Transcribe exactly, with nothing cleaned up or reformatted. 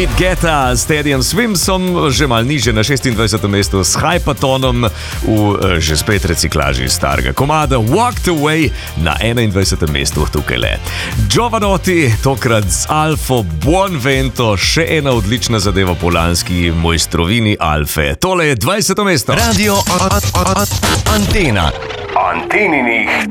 David Guetta s Teddyjem Swimsom, že mal niže na šestindvajsetem mestu s Hypatonom v že spet reciklaži starega komada Walked Away na enaindvajsetem mestu tukaj le. Giovanotti, tokrat z Alfo Buonvento, še ena odlična zadeva po lanski mojstrovini Alfe. Tole je dvajseto mesto. Radio Antena. Anteninih